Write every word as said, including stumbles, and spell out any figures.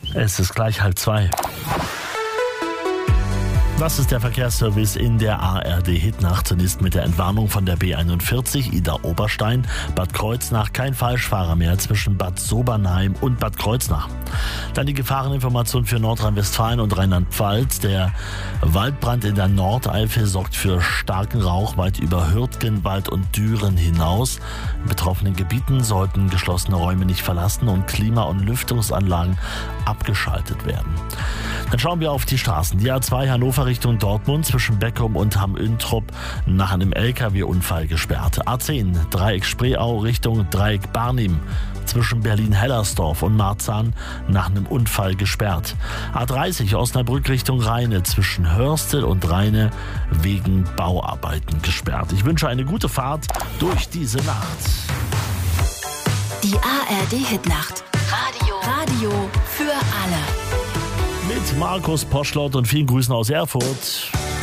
Es ist gleich halb zwei. Das ist der Verkehrsservice in der A R D-Hitnacht. Zunächst mit der Entwarnung von der B einundvierzig Idar-Oberstein, Bad Kreuznach. Kein Falschfahrer mehr zwischen Bad Sobernheim und Bad Kreuznach. Dann die Gefahreninformation für Nordrhein-Westfalen und Rheinland-Pfalz. Der Waldbrand in der Nordeifel sorgt für starken Rauch weit über Hürtgenwald und Düren hinaus. In betroffenen Gebieten sollten geschlossene Räume nicht verlassen und Klima- und Lüftungsanlagen abgeschaltet werden. Dann schauen wir auf die Straßen. Die A zwei Hannover Richtung Dortmund zwischen Beckum und Hamm-Üntrop nach einem L K W-Unfall gesperrt. A zehn Dreieck Spreeau Richtung Dreieck Barnim zwischen Berlin-Hellersdorf und Marzahn nach einem Unfall gesperrt. A dreißig Osnabrück Richtung Rheine zwischen Hörstel und Rheine wegen Bauarbeiten gesperrt. Ich wünsche eine gute Fahrt durch diese Nacht. Die A R D-Hitnacht. Radio. Radio für alle. Mit Markus Poschlott und vielen Grüßen aus Erfurt.